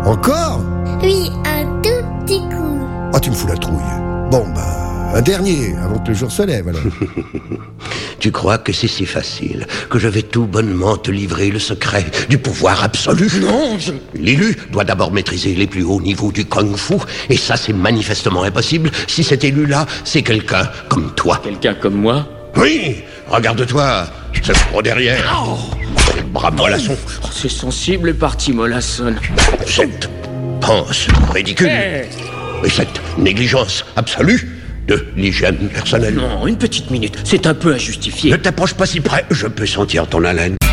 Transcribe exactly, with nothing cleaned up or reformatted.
Encore? Oui, un tout petit coup. Ah, tu me fous la trouille. Bon, bah, un dernier, avant que le jour se lève, alors. Tu crois que c'est si facile, que je vais tout bonnement te livrer le secret du pouvoir absolu? Non, je... L'élu doit d'abord maîtriser les plus hauts niveaux du kung-fu, et ça c'est manifestement impossible si cet élu-là, c'est quelqu'un comme toi. Quelqu'un comme moi? Oui, regarde-toi, ce gros derrière. Oh, les bras mollassons. Oh, c'est sensible les parties mollassonnes. Cette panse ridicule. Hey. Et cette négligence absolue de l'hygiène personnelle. Non, une petite minute, c'est un peu injustifié. Ne t'approche pas si près, je peux sentir ton haleine.